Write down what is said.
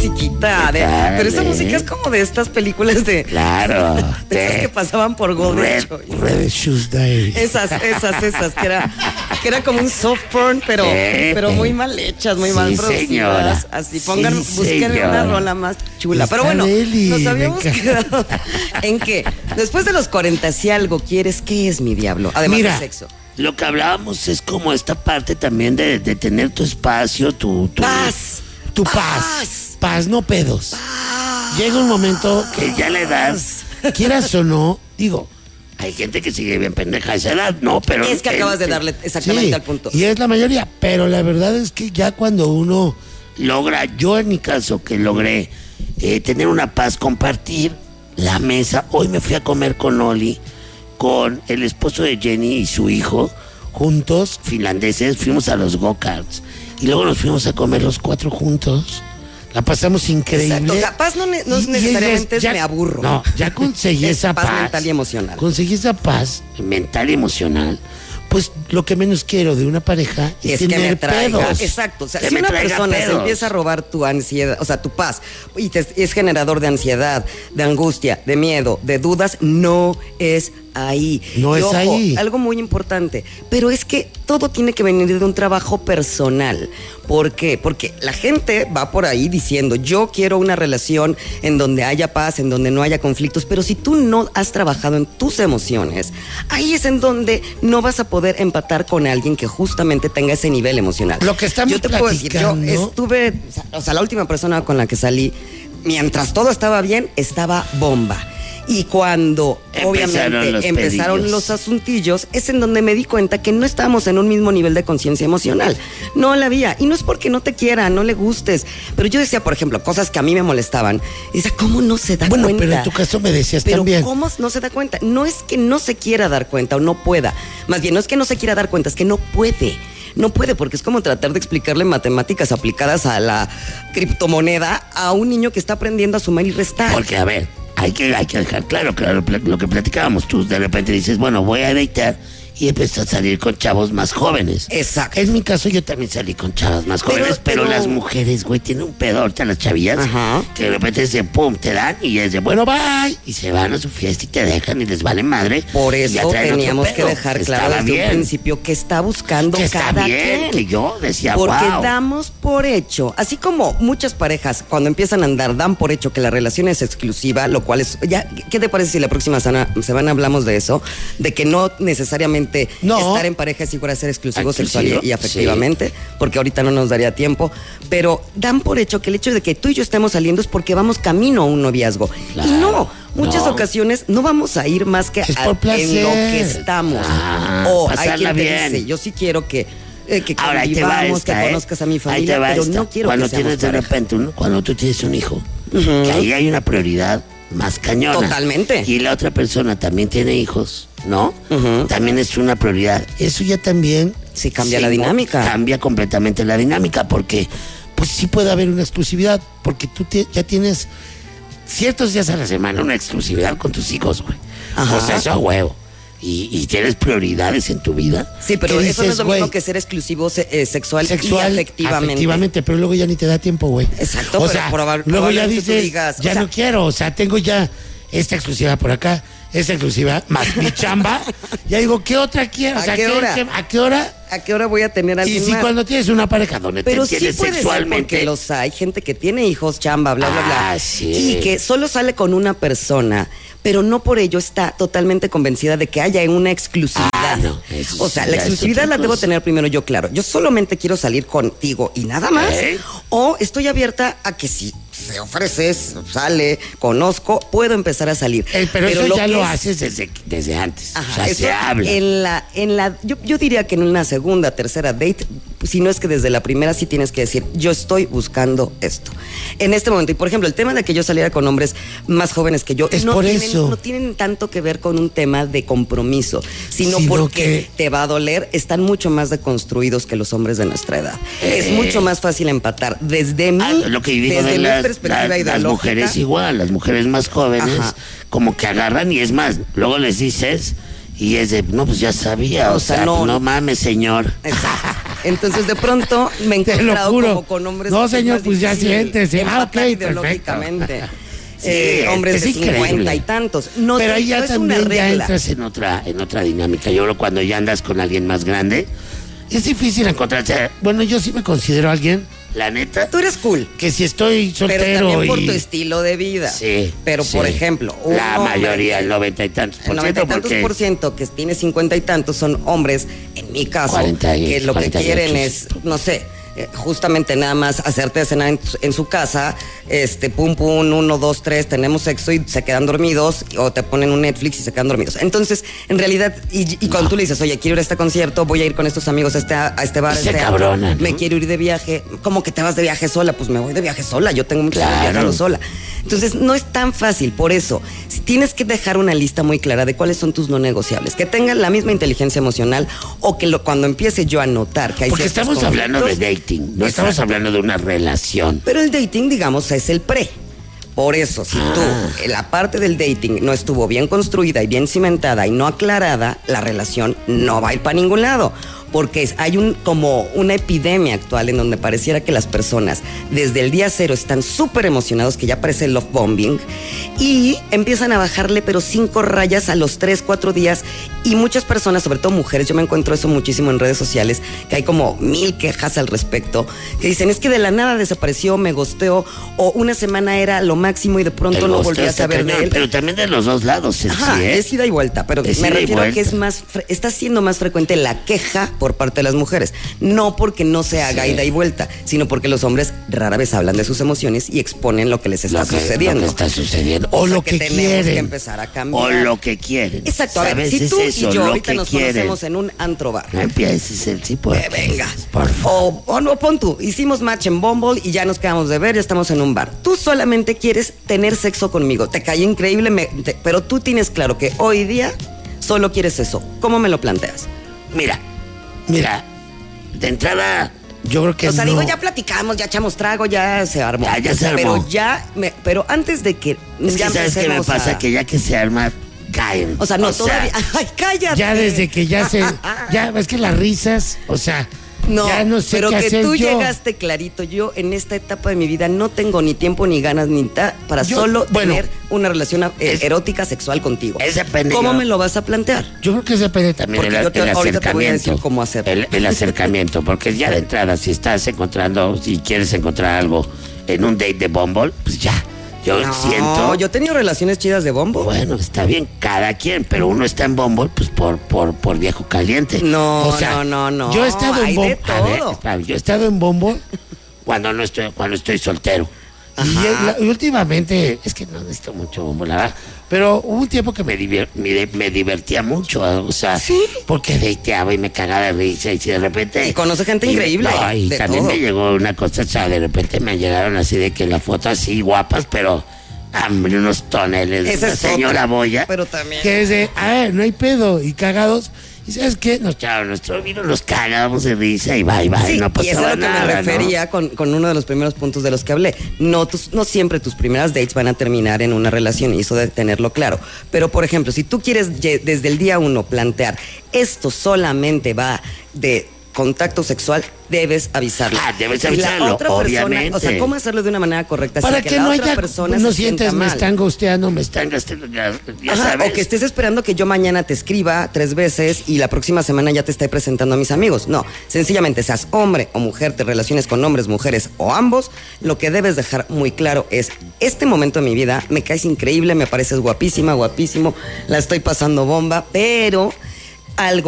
musiquita. Pero esa música es como de estas películas de... Claro. de esas que pasaban por Golden Choice. Red Shoes Diaries. Esas, que era como un soft porn, pero muy mal hechas, muy mal producidas. Señora. Así, busquen una rola más chula. Pero bueno, nos habíamos quedado en que después de los 40, si algo quieres, ¿qué es, mi diablo? Además de sexo. Lo que hablábamos es como esta parte también de tener tu espacio, tu paz. Tu paz. Paz, no pedos. Llega un momento que ya la edad, quieras o no, digo, hay gente que sigue bien pendeja a esa edad, no, pero... Es que acabas de darle exactamente al punto. Y es la mayoría, pero la verdad es que ya cuando uno logra, yo en mi caso que logré tener una paz, compartir la mesa. Hoy me fui a comer con Oli, con el esposo de Jenny y su hijo, juntos, finlandeses, fuimos a los go-karts y luego nos fuimos a comer los 4 juntos. La pasamos increíble. Exacto. O sea, paz no necesariamente es me aburro. No, ya conseguí esa paz mental y emocional. Conseguí esa paz mental y emocional. Pues lo que menos quiero de una pareja es tener que me traiga pedos. Exacto. O sea, si una persona se empieza a robar tu ansiedad, o sea, tu paz, y es generador de ansiedad, de angustia, de miedo, de dudas, no es ahí. No es ahí. Algo muy importante. Pero es que todo tiene que venir de un trabajo personal. ¿Por qué? Porque la gente va por ahí diciendo, yo quiero una relación en donde haya paz, en donde no haya conflictos, pero si tú no has trabajado en tus emociones, ahí es en donde no vas a poder empatar con alguien que justamente tenga ese nivel emocional. Lo que estamos platicando... Puedo decir, yo estuve, o sea, la última persona con la que salí, mientras todo estaba bien, estaba bomba. Y cuando obviamente empezaron los asuntillos, es en donde me di cuenta que no estábamos en un mismo nivel de conciencia emocional. No la había. Y no es porque no te quiera, no le gustes. Pero yo decía, por ejemplo, cosas que a mí me molestaban. Y decía, ¿cómo no se da cuenta? Bueno, pero en tu caso me decías también. Pero ¿cómo no se da cuenta? No es que no se quiera dar cuenta o no pueda. Más bien, no es que no se quiera dar cuenta, es que no puede. No puede, porque es como tratar de explicarle matemáticas aplicadas a la criptomoneda a un niño que está aprendiendo a sumar y restar. Porque, a ver, hay que dejar claro que lo que platicábamos. Tú de repente dices, bueno, voy a datear, y empiezas a salir con chavos más jóvenes. Exacto. En mi caso yo también salí con chavas más jóvenes, pero las mujeres, güey, tienen un pedo ahorita las chavillas, que de repente dicen, pum, te dan y es de, bueno, bye, y se van a su fiesta y te dejan y les vale madre. Por eso teníamos que dejar claro desde un principio que está buscando que está cada bien, quien. que yo decía, porque wow. damos por hecho, así como muchas parejas cuando empiezan a andar dan por hecho que la relación es exclusiva, lo cual es, ya, ¿qué te parece si la próxima semana hablamos de eso? De que no necesariamente estar en pareja es igual a ser exclusivo sexual y afectivamente, porque ahorita no nos daría tiempo, pero dan por hecho que el hecho de que tú y yo estemos saliendo es porque vamos camino a un noviazgo. Claro. Y no, muchas ocasiones no vamos a ir más que en lo que estamos. O hay quien te dice, yo sí quiero que convivamos, que conozcas a mi familia, pero no quiero cuando que seamos tienes de repente, cuando tú tienes un hijo, que ahí hay una prioridad más cañona. Totalmente. Y la otra persona también tiene hijos, ¿no? También es una prioridad. Eso ya también... Sí, cambia la dinámica. Cambia completamente la dinámica, porque pues sí puede haber una exclusividad, porque tú ya tienes ciertos días a la semana una exclusividad con tus hijos, güey. O sea, eso a huevo. Y tienes prioridades en tu vida. Sí, pero eso no es lo mismo que ser exclusivo sexual y afectivamente. Efectivamente, pero luego ya ni te da tiempo, güey. Exacto, o pero sea, luego ya dices, ya no quiero, o sea, tengo ya esta exclusiva por acá, esta exclusiva más mi chamba. Ya digo, ¿qué otra quiero? O sea, ¿a qué hora? ¿A qué hora voy a tener a alguien más? Y si cuando tienes una pareja donde pero te entiendes sí puede sexualmente. Ser porque hay gente que tiene hijos, chamba, bla, bla, bla. Sí. Y que solo sale con una persona, pero no por ello está totalmente convencida de que haya una exclusividad. No, o sea, la exclusividad la debo tener primero yo, claro. Yo solamente quiero salir contigo y nada más. O estoy abierta a que si se ofrece, sale, conozco, puedo empezar a salir. Pero eso ya lo haces desde antes. Ajá, o sea, se habla. Yo diría que en una segunda, tercera date, si no es que desde la primera sí tienes que decir, yo estoy buscando esto. En este momento, y por ejemplo, el tema de que yo saliera con hombres más jóvenes que yo, no tienen tanto que ver con un tema de compromiso, sino porque te va a doler, están mucho más deconstruidos que los hombres de nuestra edad. Es mucho más fácil empatar desde mi perspectiva ideológica. Las mujeres igual, las mujeres más jóvenes, como que agarran y es más, luego les dices y es de, no, pues ya sabía, o sea, no mames, señor. Exacto. Entonces, de pronto me he Te lo encontrado juro. como con hombres. No, que es señor, más pues ya difícil siéntese. empatar Ok, ideológicamente. Sí, Hombres es de 50 increíble. y tantos. No, Pero ahí no ya es una también ya regla. entras en otra dinámica. Yo creo que cuando ya andas con alguien más grande, es difícil encontrarse. Bueno, yo sí me considero alguien, la neta, Tú eres cool. que si estoy soltero Pero también por y... tu estilo de vida. Sí. Pero, sí. por ejemplo, un la hombre- mayoría, el 90 y tantos El por 90 y ciento, tantos porque por ciento que tiene 50 y tantos son hombres, en mi caso, 40 y- que lo que 48. quieren es, no sé, justamente nada más hacerte cenar en su casa, pum, pum, 1, 2, 3, tenemos sexo y se quedan dormidos, o te ponen un Netflix y se quedan dormidos. Entonces, en realidad, y cuando tú le dices, oye, quiero ir a este concierto, voy a ir con estos amigos a este bar, Y se antro, cabronan, ¿no? me quiero ir de viaje, ¿cómo que te vas de viaje sola? Pues me voy de viaje sola, yo tengo muchos años Claro. viajando sola. Entonces, no es tan fácil, por eso, si tienes que dejar una lista muy clara de cuáles son tus no negociables, que tengan la misma inteligencia emocional, o que cuando empiece yo a notar que hay porque ciertos estamos hablando de conflictos. dating, no estamos hablando de una relación. Pero el dating, digamos, es el pre. Por eso, si tú, la parte del dating no estuvo bien construida y bien cimentada y no aclarada, la relación no va a ir para ningún lado. Porque hay como una epidemia actual en donde pareciera que las personas desde el día cero están súper emocionados, que ya parece love bombing, y empiezan a bajarle pero 5 rayas a los 3, 4 días. Y muchas personas, sobre todo mujeres, yo me encuentro eso muchísimo en redes sociales, que hay como 1000 quejas al respecto, que dicen, es que de la nada desapareció, me gosteó, o una semana era lo máximo y de pronto no volví a saber de él. Pero también de los dos lados, Ajá, sí, ¿eh? es ida y vuelta, pero Es me ida y refiero a que vuelta. está siendo más frecuente la queja por parte de las mujeres, no porque no se haga Sí. ida y vuelta, sino porque los hombres rara vez hablan de sus emociones y exponen lo que les está sucediendo. Lo que está sucediendo. O sea, lo que tenemos quieren. que empezar a cambiar. O lo que quieren. Exacto, a ver, ¿Sabes? si Es tú eso, y yo lo ahorita que nos quieren. conocemos en un antro bar. No empieces el tipo de Venga. por favor. O no, pon tú, hicimos match en Bumble y ya nos quedamos de ver, ya estamos en un bar. Tú solamente quieres tener sexo conmigo, te cae increíble, pero tú tienes claro que hoy día solo quieres eso. ¿Cómo me lo planteas? Mira, de entrada, yo creo que O sea, no. digo, ya platicamos, ya echamos trago, ya se armó. Ya se armó. Pero antes de que Es que ya ¿sabes qué me empecemos pasa? a- Que ya que se arma, caen. O sea, no, todavía. Ay, cállate. Ya desde que ya es que las risas, o sea, No, ya no sé pero qué que hacer tú yo. llegaste clarito. Yo en esta etapa de mi vida no tengo ni tiempo ni ganas para Yo, solo bueno, tener una relación es- erótica sexual contigo. es depende, ¿Cómo yo- me lo vas a plantear? Yo creo que depende también Porque del yo ahorita te voy a decir cómo hacer. El acercamiento, porque ya de entrada, si estás encontrando, si quieres encontrar algo en un date de Bumble, pues ya. Yo siento. Yo he tenido relaciones chidas de bombo. Bueno, está bien, cada quien, pero uno está en Bumble, pues por viejo caliente. No, O sea, no. Yo he estado Hay en de Bumble. A ver, todo. espera, yo he estado en Bumble cuando estoy soltero. Y últimamente, es que no necesito mucho Bumble, la verdad. Pero hubo un tiempo que me divertía mucho, o sea, ¿Sí? porque dateaba y me cagaba de risa y si de repente... Y conoce gente increíble, No, y de también todo. me llegó una cosa, o sea, de repente me llegaron así de que la foto así guapas, pero hambre, unos toneles de Esa una es señora otra, Boya. pero también. Que es de, a ver, no hay pedo, y cagados. ¿Y sabes qué? Nos echaron nuestro vino, nos cagábamos de risa y bye, Sí, no y eso es pasaba a lo que nada, me ¿no? refería con uno de los primeros puntos de los que hablé. No siempre tus primeras dates van a terminar en una relación, y eso de tenerlo claro. Pero, por ejemplo, si tú quieres desde el día 1 plantear, esto solamente va de contacto sexual, debes avisarlo. Debes Y la avisarlo, otra persona, obviamente. o sea, ¿cómo hacerlo de una manera correcta? Para sin que la no otra haya, persona no se sienta sientes, me mal. están gusteando, me están gastando, ya Ajá, sabes. o que estés esperando que yo mañana te escriba 3 veces y la próxima semana ya te esté presentando a mis amigos. No, sencillamente seas hombre o mujer, te relaciones con hombres, mujeres o ambos, lo que debes dejar muy claro es, este momento de mi vida me caes increíble, me pareces guapísima, guapísimo, la estoy pasando bomba, pero algo